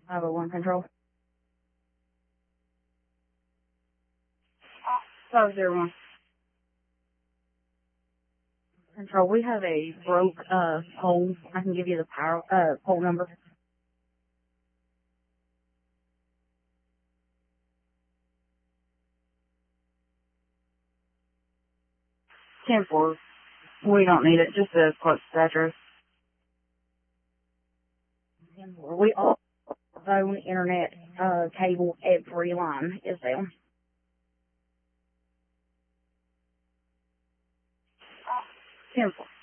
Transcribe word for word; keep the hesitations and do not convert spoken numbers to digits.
five oh one control. five zero one. Control, we have a broke uh pole. I can give you the power uh pole number. ten four. We don't need it, just a close address. ten four. We all phone, internet, uh cable, every line is down. ten four.